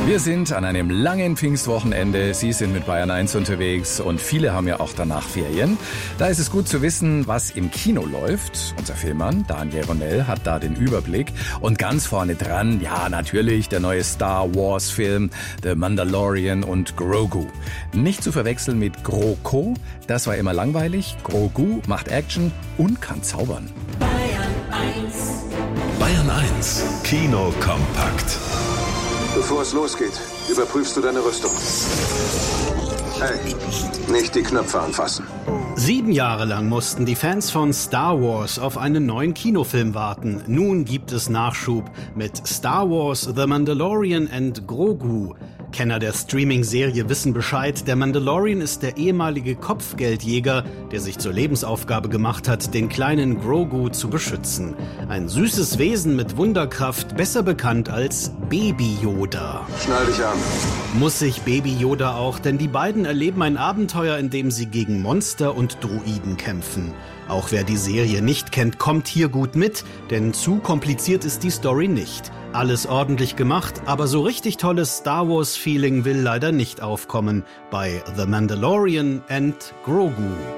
Wir sind an einem langen Pfingstwochenende. Sie sind mit Bayern 1 unterwegs und viele haben ja auch danach Ferien. Da ist es gut zu wissen, was im Kino läuft. Unser Filmmann Daniel Ronell hat da den Überblick. Und ganz vorne dran, ja natürlich, der neue Star Wars Film The Mandalorian und Grogu. Nicht zu verwechseln mit GroKo, das war immer langweilig. Grogu macht Action und kann zaubern. Bayern 1. Bayern 1 Kino kompakt. Bevor es losgeht, überprüfst du deine Rüstung. Hey, nicht die Knöpfe anfassen. 7 Jahre lang mussten die Fans von Star Wars auf einen neuen Kinofilm warten. Nun gibt es Nachschub mit Star Wars The Mandalorian and Grogu. Kenner der Streaming-Serie wissen Bescheid. Der Mandalorian ist der ehemalige Kopfgeldjäger, der sich zur Lebensaufgabe gemacht hat, den kleinen Grogu zu beschützen. Ein süßes Wesen mit Wunderkraft, besser bekannt als Baby Yoda. Schnall dich an. Muss sich Baby Yoda auch, denn die beiden erleben ein Abenteuer, in dem sie gegen Monster und Droiden kämpfen. Auch wer die Serie nicht kennt, kommt hier gut mit, denn zu kompliziert ist die Story nicht. Alles ordentlich gemacht, aber so richtig tolles Star Wars-Feeling will leider nicht aufkommen bei The Mandalorian and Grogu.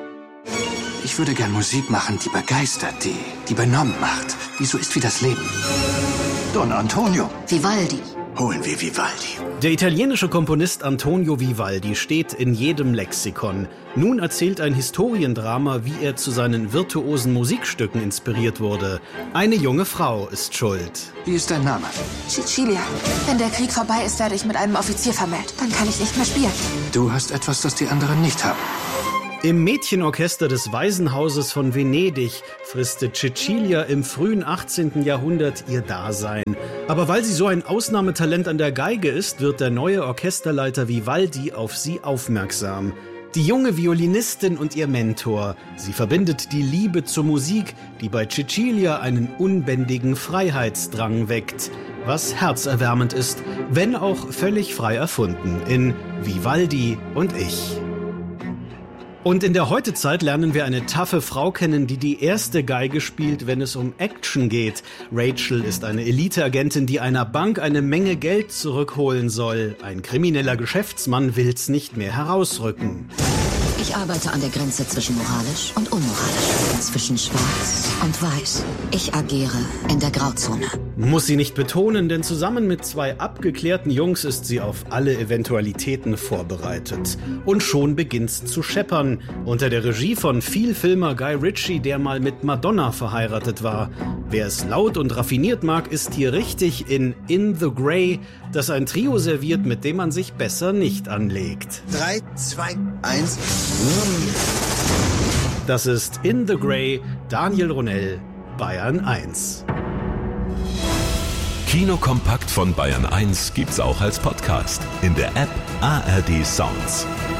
Ich würde gern Musik machen, die begeistert, die benommen macht, die so ist wie das Leben. Don Antonio. Vivaldi. Holen wir Vivaldi. Der italienische Komponist Antonio Vivaldi steht in jedem Lexikon. Nun erzählt ein Historiendrama, wie er zu seinen virtuosen Musikstücken inspiriert wurde. Eine junge Frau ist schuld. Wie ist dein Name? Cecilia. Wenn der Krieg vorbei ist, werde ich mit einem Offizier vermählt. Dann kann ich nicht mehr spielen. Du hast etwas, das die anderen nicht haben. Im Mädchenorchester des Waisenhauses von Venedig frisste Cecilia im frühen 18. Jahrhundert ihr Dasein. Aber weil sie so ein Ausnahmetalent an der Geige ist, wird der neue Orchesterleiter Vivaldi auf sie aufmerksam. Die junge Violinistin und ihr Mentor. Sie verbindet die Liebe zur Musik, die bei Cecilia einen unbändigen Freiheitsdrang weckt. Was herzerwärmend ist, wenn auch völlig frei erfunden in Vivaldi und ich. Und in der Heutezeit lernen wir eine taffe Frau kennen, die die erste Geige spielt, wenn es um Action geht. Rachel ist eine Eliteagentin, die einer Bank eine Menge Geld zurückholen soll. Ein krimineller Geschäftsmann will's nicht mehr herausrücken. Ich arbeite an der Grenze zwischen moralisch und unmoralisch. Zwischen schwarz und weiß. Ich agiere in der Grauzone. Muss sie nicht betonen, denn zusammen mit 2 abgeklärten Jungs ist sie auf alle Eventualitäten vorbereitet. Und schon beginnt's zu scheppern. Unter der Regie von Vielfilmer Guy Ritchie, der mal mit Madonna verheiratet war. Wer es laut und raffiniert mag, ist hier richtig in the Grey, das ein Trio serviert, mit dem man sich besser nicht anlegt. 3, 2, 1. Das ist In the Grey, Daniel Ronell, Bayern 1. Kino kompakt von Bayern 1 gibt's auch als Podcast in der App ARD Sounds.